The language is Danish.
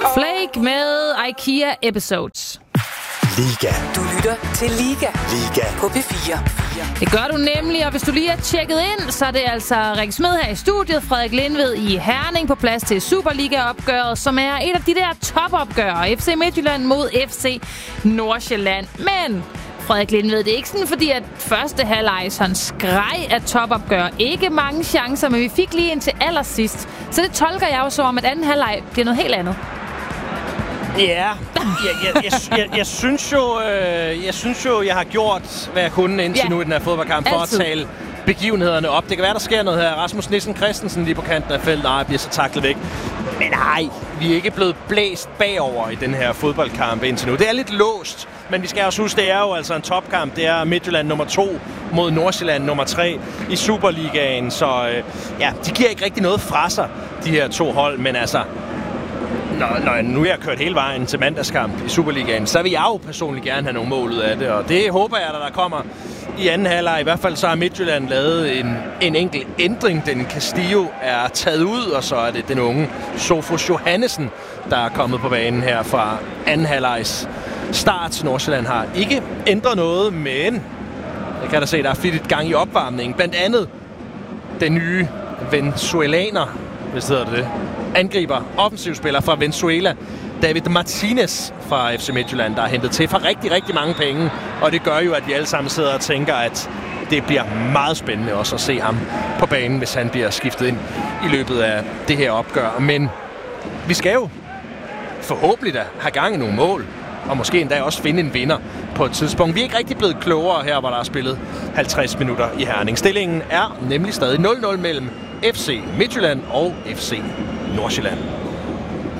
Flake med IKEA Episodes. Liga. Du lytter til Liga. Liga. På P4. Det gør du nemlig, og hvis du lige er tjekket ind, så er det altså Rikke Smed her i studiet, Frederik Lindved i Herning på plads til Superliga-opgøret, som er et af de der topopgør. FC Midtjylland mod FC Nordsjælland. Men Frederik Lindved, det er ikke sådan, fordi at første halvleg sådan skreg af topopgør. Ikke mange chancer, men vi fik lige ind til allersidst. Så det tolker jeg jo så om, at anden halvleg bliver noget helt andet. Ja, jeg synes jo, jeg har gjort, hvad jeg kunne indtil nu i den her fodboldkamp, for at tale begivenhederne op. Det kan være, der sker noget her. Rasmus Nissen Christensen lige på kanten af feltet, bliver så taklet væk. Men nej, vi er ikke blevet blæst bagover i den her fodboldkamp indtil nu. Det er lidt låst, men vi skal også huske, det er jo altså en topkamp. Det er Midtjylland nummer 2 mod Nordsjælland nummer 3 i Superligaen. Så de giver ikke rigtig noget fra sig, de her to hold, men altså... Når nu jeg har kørt hele vejen til mandagskamp i Superligaen, så vil jeg jo personligt gerne have nogle mål ud af det, og det håber jeg, der kommer i anden halvleg. I hvert fald så har Midtjylland lavet en enkelt ændring. Den Castillo er taget ud, og så er det den unge Sofus Johannesen, der er kommet på banen her fra anden halvlegs start. Nordsjælland har ikke ændret noget, men jeg kan da se, der er flittigt gang i opvarmningen. Blandt andet den nye venezuelaner, hvis det hedder det, angriber, offensivspiller fra Venezuela, David Martinez fra FC Midtjylland, der er hentet til for rigtig, rigtig mange penge. Og det gør jo, at vi alle sammen sidder og tænker, at det bliver meget spændende også at se ham på banen, hvis han bliver skiftet ind i løbet af det her opgør. Men vi skal jo forhåbentlig da have gang i nogle mål, og måske endda også finde en vinder på et tidspunkt. Vi er ikke rigtig blevet klogere her, hvor der er spillet 50 minutter i Herning. Stillingen er nemlig stadig 0-0 mellem FC Midtjylland og FC Nordsjælland.